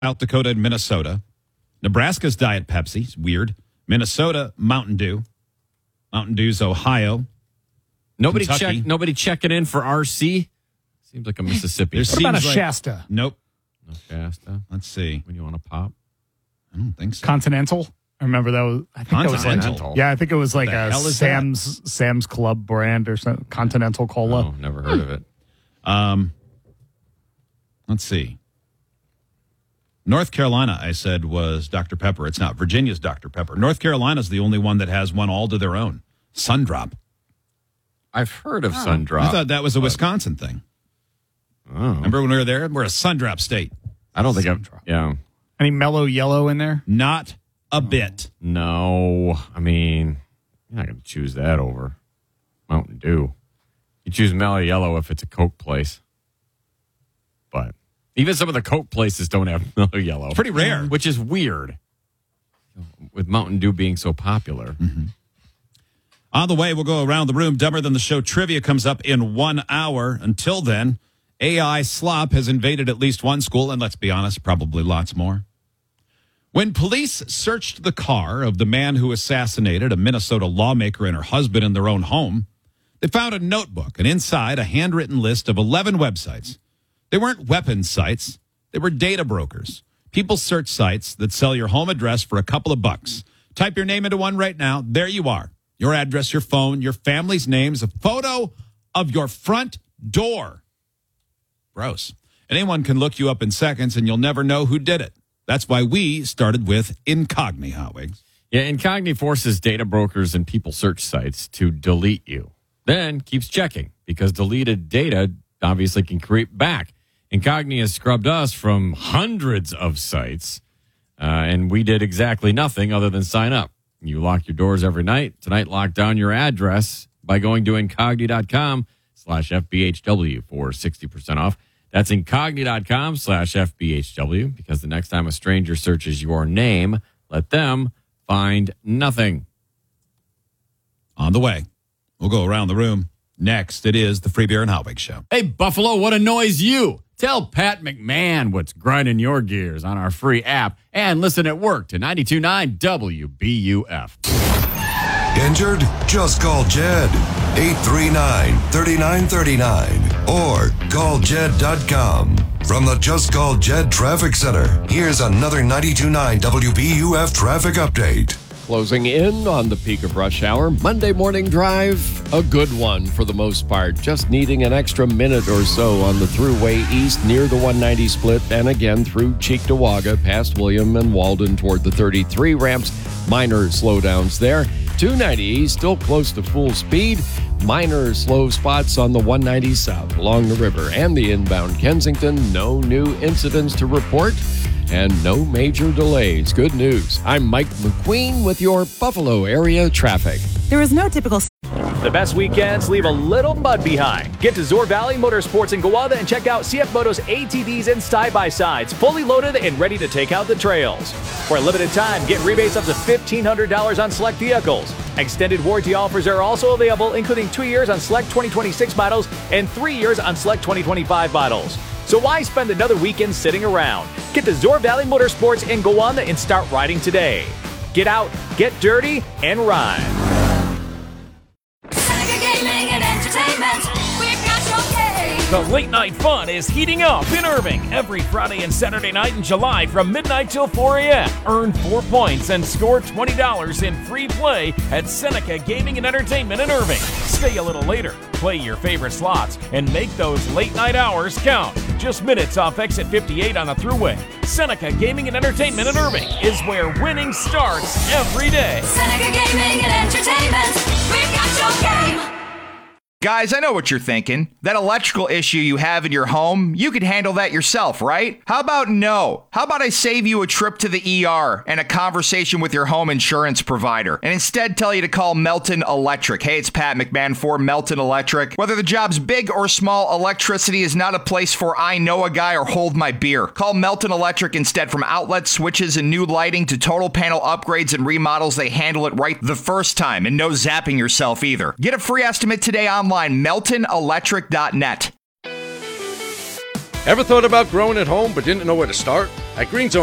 South Dakota, and Minnesota. Nebraska's Diet Pepsi. It's weird. Minnesota, Mountain Dew. Mountain Dew's Ohio. Nobody checking in for RC? Seems like a Mississippi. What about a Shasta? Nope. No Shasta. Let's see. When you want to pop? I don't think so. Continental? I remember that was. I think that was like. Yeah, I think it was like a Sam's Club brand or something. Continental Cola. Oh, never heard of it. Let's see. North Carolina, I said, was Dr. Pepper. It's not. Virginia's Dr. Pepper. North Carolina's the only one that has one all to their own. Sundrop. I've heard of Sundrop. I thought that was a Wisconsin thing. Oh. Remember when we were there? We're a Sundrop state. I don't think yeah. Any Mellow Yellow in there? Not a bit. No. I mean, you're not going to choose that over Mountain Dew. You choose Mellow Yellow if it's a Coke place. But even some of the Coke places don't have Mellow Yellow. It's pretty rare. Which is weird. With Mountain Dew being so popular. Mm-hmm. On the way, we'll go around the room. Dumber Than the Show trivia comes up in 1 hour. Until then, AI slop has invaded at least one school, and let's be honest, probably lots more. When police searched the car of the man who assassinated a Minnesota lawmaker and her husband in their own home, they found a notebook and inside a handwritten list of 11 websites. They weren't weapons sites. They were data brokers. People search sites that sell your home address for a couple of bucks. Type your name into one right now. There you are. Your address, your phone, your family's names, a photo of your front door. Gross. Anyone can look you up in seconds and you'll never know who did it. That's why we started with Incogni, Hotwigs. Yeah, Incogni forces data brokers and people search sites to delete you. Then keeps checking because deleted data obviously can creep back. Incogni has scrubbed us from hundreds of sites, and we did exactly nothing other than sign up. You lock your doors every night. Tonight, lock down your address by going to incogni.com/FBHW for 60% off. That's incogni.com/FBHW because the next time a stranger searches your name, let them find nothing. On the way, we'll go around the room. Next, it is the Free Beer and Hotwigs Show. Hey, Buffalo, what annoys you? Tell Pat McMahon what's grinding your gears on our free app and listen at work to 92.9 WBUF. Injured? Just call Jed. 839-3939 or call Jed.com. From the Just Call Jed Traffic Center, here's another 92.9 WBUF traffic update. Closing in on the peak of rush hour. Monday morning drive, a good one for the most part. Just needing an extra minute or so on the Thruway East near the 190 split and again through Cheektowaga past William and Walden toward the 33 ramps. Minor slowdowns there. 290 East still close to full speed. Minor slow spots on the 190 South along the river and the inbound Kensington. No new incidents to report. And no major delays. Good news. I'm Mike McQueen with your Buffalo area traffic. There is no typical... The best weekends leave a little mud behind. Get to Zoar Valley Motorsports in Gowanda and check out CF Moto's ATVs and side-by-sides, fully loaded and ready to take out the trails. For a limited time, get rebates up to $1,500 on select vehicles. Extended warranty offers are also available, including 2 years on select 2026 models and 3 years on select 2025 models. So why spend another weekend sitting around? Get to Zoar Valley Motorsports in Gowanda and start riding today. Get out, get dirty, and ride. Seneca Gaming and Entertainment. We've got your game. The late night fun is heating up in Irving every Friday and Saturday night in July from midnight till 4 a.m. Earn 4 points and score $20 in free play at Seneca Gaming and Entertainment in Irving. Stay a little later, play your favorite slots, and make those late night hours count. Just minutes off exit 58 on the Thruway. Seneca Gaming and Entertainment in Irving is where winning starts every day. Seneca Gaming and Entertainment. We've got your game. Guys, I know what you're thinking. That electrical issue you have in your home, you could handle that yourself, right? How about no? How about I save you a trip to the ER and a conversation with your home insurance provider and instead tell you to call Melton Electric. Hey, it's Pat McMahon for Melton Electric. Whether the job's big or small, electricity is not a place for I know a guy or hold my beer. Call Melton Electric instead. From outlet switches and new lighting to total panel upgrades and remodels, they handle it right the first time and no zapping yourself either. Get a free estimate today online, meltonelectric.net. Ever thought about growing at home but didn't know where to start? At Green Zone